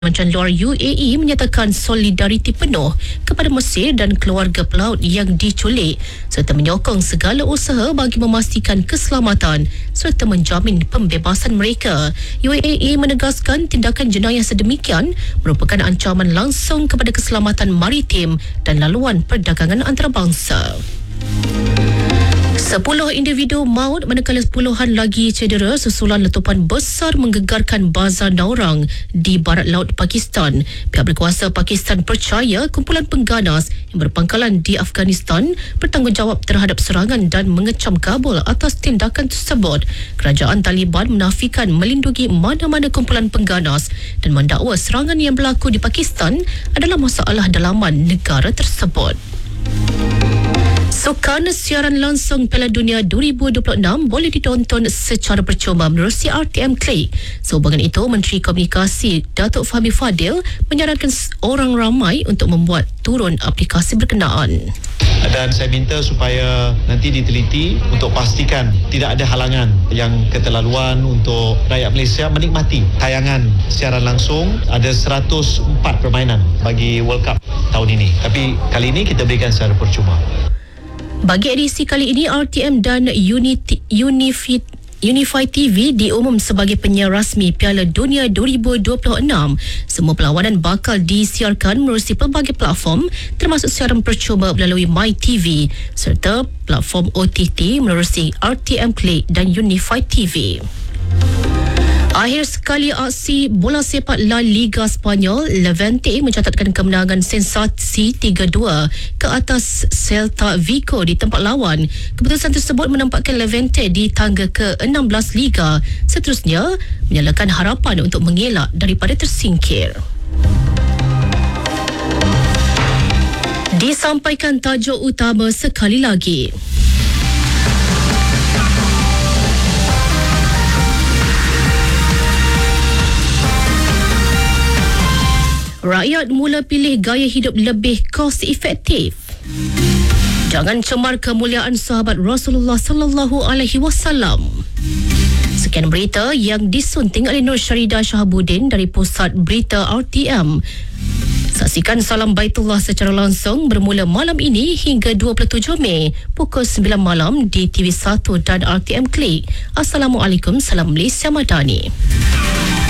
Kementerian Luar UAE menyatakan solidariti penuh kepada Mesir dan keluarga pelaut yang diculik serta menyokong segala usaha bagi memastikan keselamatan serta menjamin pembebasan mereka. UAE menegaskan tindakan jenayah sedemikian merupakan ancaman langsung kepada keselamatan maritim dan laluan perdagangan antarabangsa. 10 individu maut manakala puluhan lagi cedera susulan letupan besar menggegarkan bazar Naurang di barat laut Pakistan. Pihak berkuasa Pakistan percaya kumpulan pengganas yang berpangkalan di Afghanistan bertanggungjawab terhadap serangan dan mengecam Kabul atas tindakan tersebut. Kerajaan Taliban menafikan melindungi mana-mana kumpulan pengganas dan mendakwa serangan yang berlaku di Pakistan adalah masalah dalaman negara tersebut. Sukan siaran langsung Piala Dunia 2026 boleh ditonton secara percuma menerusi RTM Click. Sehubungan itu, Menteri Komunikasi Datuk Fahmi Fadil menyarankan orang ramai untuk membuat turun aplikasi berkenaan. Dan saya minta supaya nanti diteliti untuk pastikan tidak ada halangan yang keterlaluan untuk rakyat Malaysia menikmati tayangan siaran langsung. Ada 104 permainan bagi World Cup tahun ini. Tapi kali ini kita berikan secara percuma. Bagi edisi kali ini, RTM dan Unify TV diumum sebagai penyiar rasmi Piala Dunia 2026. Semua perlawanan bakal disiarkan melalui pelbagai platform termasuk siaran percuma melalui MyTV serta platform OTT melalui RTM Click dan Unify TV. Akhir sekali aksi bola sepak La Liga Spanyol, Levante mencatatkan kemenangan sensasi 3-2 ke atas Celta Vigo di tempat lawan. Keputusan tersebut menempatkan Levante di tangga ke-16 Liga. Seterusnya, menyalakan harapan untuk mengelak daripada tersingkir. Disampaikan tajuk utama sekali lagi. Rakyat mula pilih gaya hidup lebih kos efektif. Jangan cemar kemuliaan sahabat Rasulullah sallallahu alaihi wasallam. Sekian berita yang disunting oleh Nur Syarida Shahabuddin dari Pusat Berita RTM. Saksikan Salam Baitullah secara langsung bermula malam ini hingga 27 Mei pukul 9 malam di TV1 dan RTM Click. Assalamualaikum, salam Malaysia Madani.